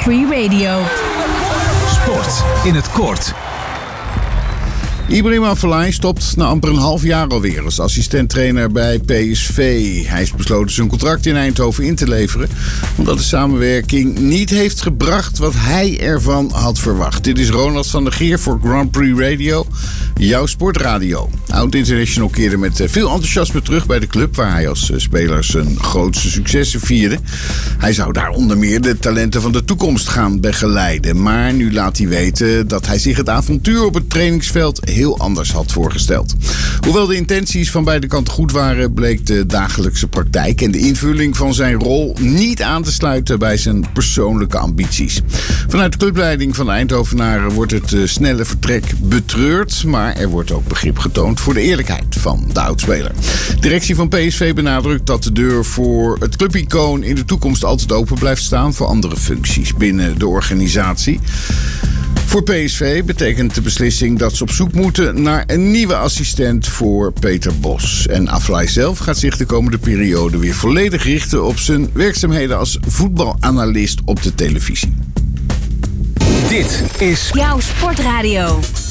Free Radio. Sport in het kort. Ibrahim Afellay stopt na amper een half jaar alweer als assistent-trainer bij PSV. Hij is besloten zijn contract in Eindhoven in te leveren, omdat de samenwerking niet heeft gebracht wat hij ervan had verwacht. Dit is Ronald van der Geer voor Grand Prix Radio, jouw sportradio. Oud-international keerde met veel enthousiasme terug bij de club, waar hij als speler zijn grootste successen vierde. Hij zou daar onder meer de talenten van de toekomst gaan begeleiden. Maar nu laat hij weten dat hij zich het avontuur op het trainingsveld heel anders had voorgesteld. Hoewel de intenties van beide kanten goed waren, bleek de dagelijkse praktijk en de invulling van zijn rol niet aan te sluiten bij zijn persoonlijke ambities. Vanuit de clubleiding van de Eindhovenaren wordt het snelle vertrek betreurd, maar er wordt ook begrip getoond voor de eerlijkheid van de oudspeler. De directie van PSV benadrukt dat de deur voor het clubicoon in de toekomst altijd open blijft staan voor andere functies binnen de organisatie. Voor PSV betekent de beslissing dat ze op zoek moeten naar een nieuwe assistent voor Peter Bos. En Afellay zelf gaat zich de komende periode weer volledig richten op zijn werkzaamheden als voetbalanalist op de televisie. Dit is Jouw sportradio.